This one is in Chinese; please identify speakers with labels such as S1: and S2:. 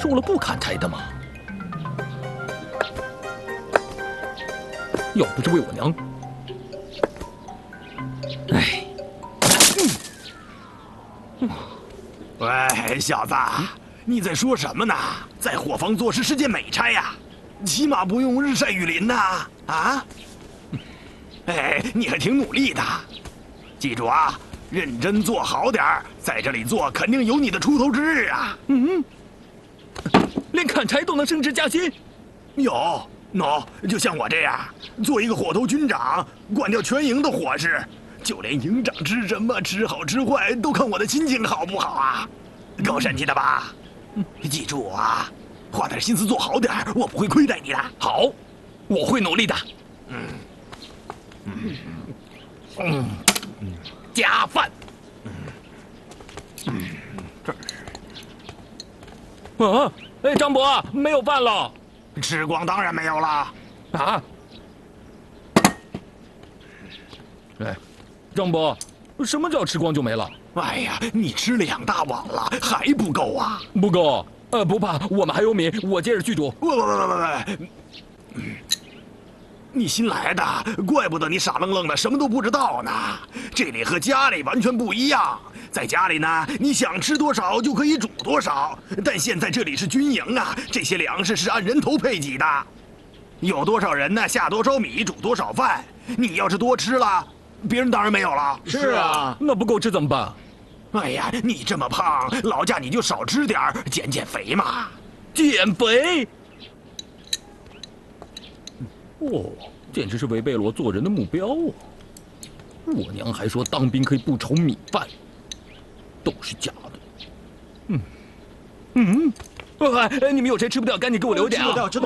S1: 说了不砍柴的吗？要不是为我娘，哎，
S2: 喂，小子，你在说什么呢？在伙房做事是件美差呀，起码不用日晒雨淋呐！啊？哎，你还挺努力的，记住啊，认真做好点儿，在这里做肯定有你的出头之日啊！
S1: 连砍柴都能升职加薪？
S2: 有，就像我这样，做一个火头军长，管掉全营的伙食，就连营长吃什么、吃好吃坏，都看我的心情好不好啊！够神奇的吧？记住我啊，花点心思做好点儿，我不会亏待你的。
S1: 好，我会努力的。加饭。
S2: 这
S1: 是。啊，哎，张伯，没有饭了。
S2: 吃光当然没有了。
S1: 啊？哎，张伯，什么叫吃光就没了？
S2: 哎呀，你吃2大碗了，还不够啊？
S1: 不够。不怕，我们还有米，我接着去煮。
S2: 不，你新来的，怪不得你傻愣愣的，什么都不知道呢。这里和家里完全不一样。在家里呢，你想吃多少就可以煮多少，但现在这里是军营啊，这些粮食是按人头配给的，有多少人呢，下多少米，煮多少饭。你要是多吃了，别人当然没有了。
S1: 是啊，那不够吃怎么办？
S2: 哎呀，你这么胖，劳驾你就少吃点儿，减肥嘛。
S1: 减肥？哦，简直是违背了我做人的目标啊！我娘还说当兵可以不愁米饭，都是假的。你们有谁吃不掉，赶紧给我留点啊！